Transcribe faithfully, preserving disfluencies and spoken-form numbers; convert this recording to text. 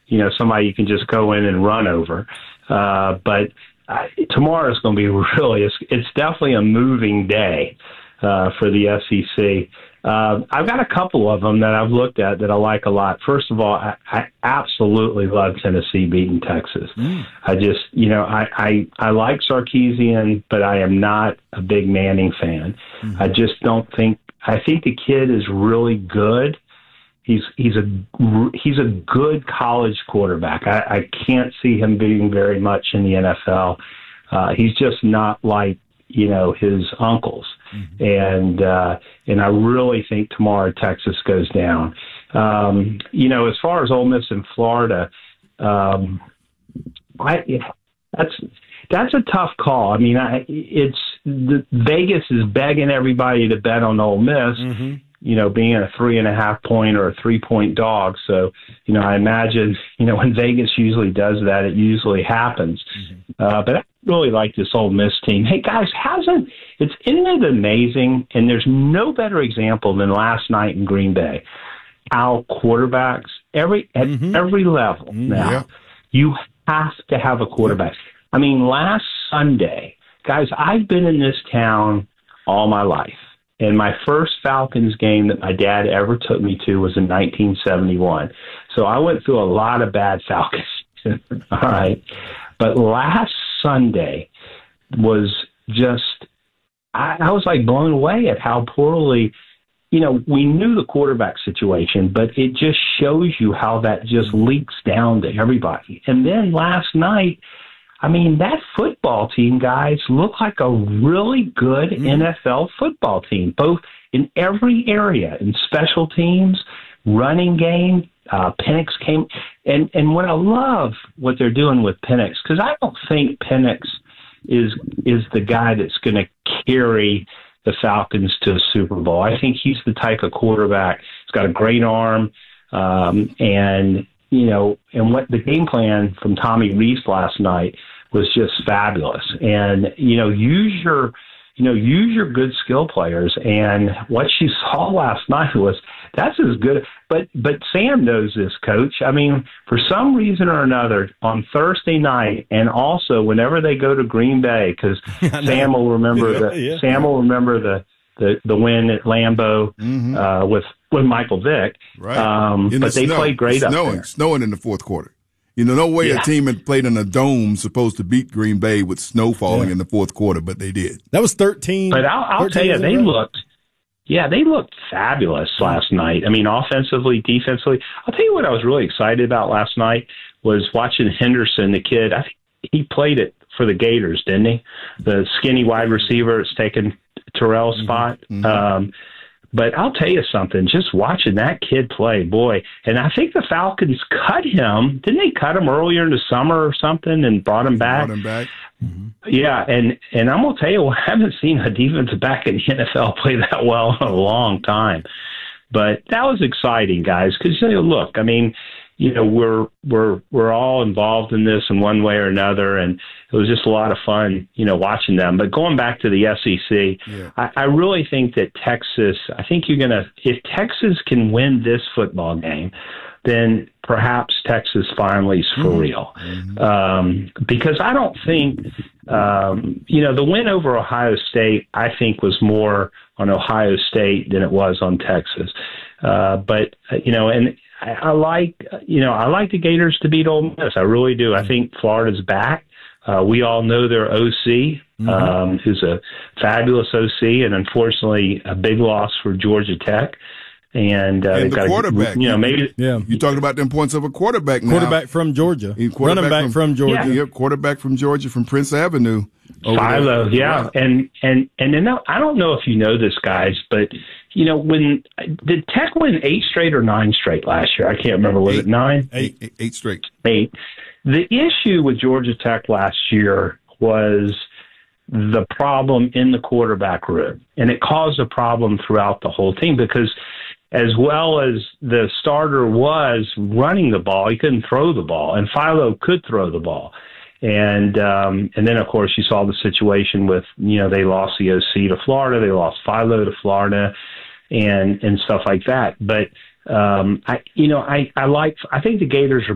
you know, somebody you can just go in and run over. Uh, but uh, tomorrow is going to be really, it's, it's definitely a moving day uh, for the S E C. Uh, I've got a couple of them that I've looked at that I like a lot. First of all, I, I absolutely love Tennessee beating Texas. Mm. I just, you know, I, I, I like Sarkisian, but I am not a big Manning fan. Mm-hmm. I just don't think, I think the kid is really good. He's, he's a, he's a good college quarterback. I, I can't see him being very much in the N F L. Uh, he's just not like, you know, his uncles. Mm-hmm. And, uh, and I really think tomorrow Texas goes down. Um, you know, as far as Ole Miss and Florida, um, I, that's, that's a tough call. I mean, I, it's the, Vegas is begging everybody to bet on Ole Miss, mm-hmm. you know, being a three and a half point or a three point dog. So, you know, I imagine, you know, when Vegas usually does that, it usually happens. Mm-hmm. Uh, but I really like this Ole Miss team. Hey guys, hasn't, it's, isn't it amazing? And there's no better example than last night in Green Bay. Our quarterbacks, every, at mm-hmm. every level mm-hmm. now, yeah. you have to have a quarterback. I mean, last Sunday, guys, I've been in this town all my life. And my first Falcons game that my dad ever took me to was in nineteen seventy-one. So I went through a lot of bad Falcons. All right. But last Sunday was just, I, I was like blown away at how poorly, you know, we knew the quarterback situation, but it just shows you how that just leaks down to everybody. And then last night, I mean, that football team, guys, looked like a really good mm. N F L football team, both in every area, in special teams, running game. Uh, Penix came, and, and what I love what they're doing with Penix, because I don't think Penix is is the guy that's going to carry the Falcons to a Super Bowl. I think he's the type of quarterback. He's got a great arm, um, and you know, and what the game plan from Tommy Rees last night was just fabulous. And, you know, use your, you know, use your good skill players. And what you saw last night was that's as good. But, but Sam knows this, Coach. I mean, for some reason or another on Thursday night, and also whenever they go to Green Bay, because Sam will remember yeah, the, yeah. Sam will remember the, the, the win at Lambeau mm-hmm. uh, with, with Michael Vick. Right. Um, but the they snow, played great up snowing, there. Snowing in the fourth quarter. You know, no way yeah. a team had played in a dome supposed to beat Green Bay with snow falling yeah. in the fourth quarter, but they did. That was thirteen. But I'll, I'll tell you, they looked, yeah, they looked fabulous last night. I mean, offensively, defensively. I'll tell you what I was really excited about last night was watching Henderson, the kid. I think he played it for the Gators, didn't he? The skinny wide receiver that's taken Terrell's spot. Mm-hmm. Um, But I'll tell you something, just watching that kid play, boy, and I think the Falcons cut him. Didn't they cut him earlier in the summer or something and brought him back? Brought him back. Mm-hmm. Yeah, and, and I'm going to tell you, I haven't seen a defensive back in the N F L play that well in a long time. But that was exciting, guys, because, you know, look, I mean, you know, we're we're we're all involved in this in one way or another, and it was just a lot of fun, you know, watching them. But going back to the S E C, yeah. I, I really think that Texas. I think you're gonna if Texas can win this football game, then perhaps Texas finally is for mm-hmm. real. Mm-hmm. Um, because I don't think, um, you know, the win over Ohio State, I think, was more on Ohio State than it was on Texas. Uh, but you know, and. I, I like, you know, I like the Gators to beat Ole Miss. I really do. I think Florida's back. Uh, we all know their O C, mm-hmm. um, who's a fabulous O C, and unfortunately a big loss for Georgia Tech. And, uh, and the quarterback, a, you know, maybe yeah. You're talking about the importance of a quarterback now. Quarterback from Georgia, running back from, from Georgia, yeah. Yep, quarterback from Georgia, from Prince Avenue. Philo, yeah, right. and and and then I don't know if you know this, guys, but you know when did Tech win eight straight or nine straight last year? I can't remember. Was eight, it nine? Eight, eight, eight straight. Eight. The issue with Georgia Tech last year was the problem in the quarterback room, and it caused a problem throughout the whole team because. As well as the starter was running the ball, he couldn't throw the ball, and Philo could throw the ball. And um, and then, of course, you saw the situation with, you know, they lost the O C to Florida, they lost Philo to Florida, and and stuff like that. But, um, I you know, I, I like, I think the Gators are